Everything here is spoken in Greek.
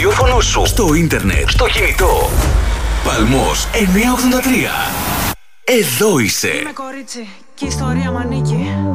ραδιόφωνο σου, στο ίντερνετ, στο κινητό. Παλμός 983. Εδώ είσαι. Είμαι κορίτσι και η ιστορία μ' ανήκει.